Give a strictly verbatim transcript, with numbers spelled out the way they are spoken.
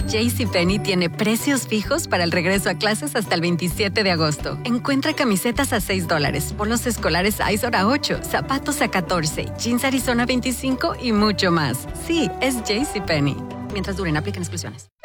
JCPenney tiene precios fijos para el regreso a clases hasta el veintisiete de agosto. Encuentra camisetas a seis dólares, polos escolares Izor a ocho, zapatos a catorce, jeans Arizona veinticinco y mucho más. Sí, es JCPenney. Mientras duren, apliquen exclusiones.